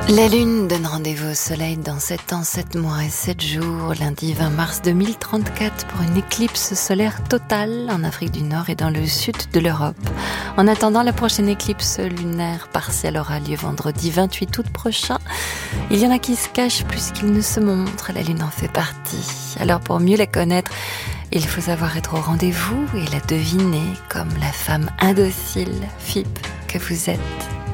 La Lune donne rendez-vous au Soleil dans 7 ans, 7 mois et 7 jours, lundi 20 mars 2034, pour une éclipse solaire totale en Afrique du Nord et dans le sud de l'Europe. En attendant, la prochaine éclipse lunaire partielle aura lieu vendredi 28 août prochain. Il y en a qui se cachent plus qu'ils ne se montrent, la Lune en fait partie. Alors pour mieux la connaître, il faut savoir être au rendez-vous et la deviner comme la femme indocile, Fipe, que vous êtes.